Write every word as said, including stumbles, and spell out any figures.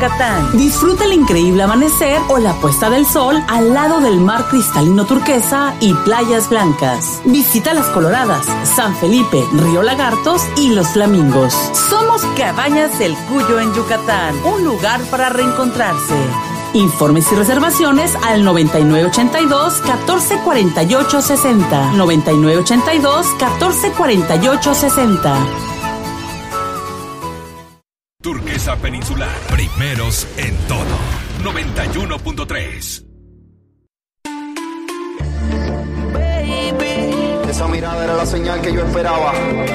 Yucatán. Disfruta el increíble amanecer o la puesta del sol al lado del mar cristalino turquesa y playas blancas. Visita Las Coloradas, San Felipe, Río Lagartos y Los Flamingos. Somos Cabañas El Cuyo en Yucatán, un lugar para reencontrarse. Informes y reservaciones al noventa y nueve ochenta y dos, catorce cuarenta y ocho sesenta. noventa y nueve ochenta y dos, catorce cuarenta y ocho sesenta. Turquesa Peninsular, primeros en todo. noventa y uno punto tres. Baby, esa mirada era la señal que yo esperaba.